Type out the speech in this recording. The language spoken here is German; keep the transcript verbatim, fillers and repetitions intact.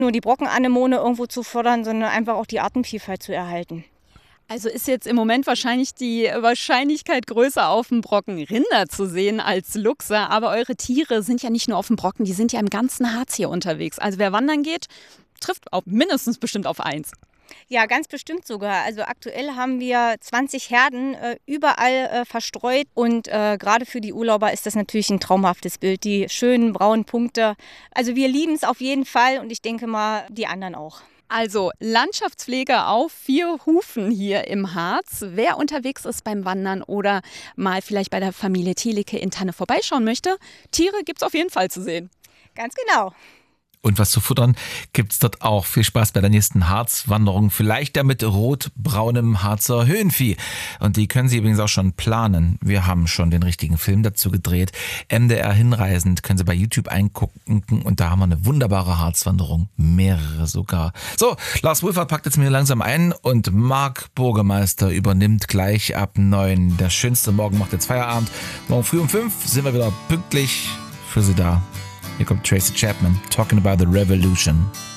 nur die Brockenanemone irgendwo zu fördern, sondern einfach auch die Artenvielfalt zu erhalten. Also ist jetzt im Moment wahrscheinlich die Wahrscheinlichkeit größer, auf dem Brocken Rinder zu sehen als Luchse. Aber eure Tiere sind ja nicht nur auf dem Brocken, die sind ja im ganzen Harz hier unterwegs. Also wer wandern geht, trifft auch mindestens bestimmt auf eins. Ja, ganz bestimmt sogar. Also aktuell haben wir zwanzig Herden äh, überall äh, verstreut und äh, gerade für die Urlauber ist das natürlich ein traumhaftes Bild. Die schönen braunen Punkte. Also wir lieben es auf jeden Fall und ich denke mal, die anderen auch. Also Landschaftspflege auf vier Hufen hier im Harz. Wer unterwegs ist beim Wandern oder mal vielleicht bei der Familie Thielicke in Tanne vorbeischauen möchte, Tiere gibt es auf jeden Fall zu sehen. Ganz genau. Und was zu futtern gibt's dort auch. Viel Spaß bei der nächsten Harzwanderung. Vielleicht ja mit rot-braunem Harzer Höhenvieh. Und die können Sie übrigens auch schon planen. Wir haben schon den richtigen Film dazu gedreht. M D R Hinreisend können Sie bei YouTube eingucken. Und da haben wir eine wunderbare Harzwanderung. Mehrere sogar. So, Lars Wohlfahrt packt jetzt mir langsam ein. Und Marc Burgemeister übernimmt gleich ab neun. Der schönste Morgen macht jetzt Feierabend. Morgen früh um fünf sind wir wieder pünktlich für Sie da. Hier kommt Tracy Chapman, Talking About the Revolution.